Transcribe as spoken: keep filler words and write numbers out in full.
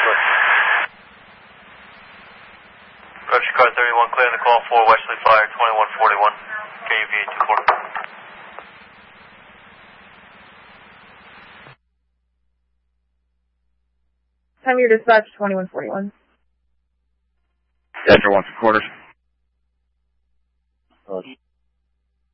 Roger, car thirty-one, clear the call for Wesley Fire, twenty-one forty-one, K U V eight two four. Time your dispatch, twenty-one forty-one. Desert one for quarters. Roger.